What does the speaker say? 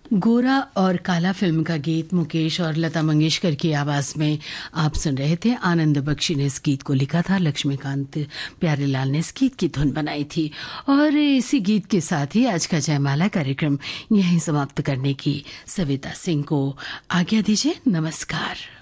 गोरा और काला फिल्म का गीत मुकेश और लता मंगेशकर की आवाज में आप सुन रहे थे। आनंद बख्शी ने इस गीत को लिखा था, लक्ष्मीकांत प्यारेलाल ने इस गीत की धुन बनाई थी। और इसी गीत के साथ ही आज का जयमाला कार्यक्रम यहीं समाप्त करने की सविता सिंह को आज्ञा दीजिए। नमस्कार।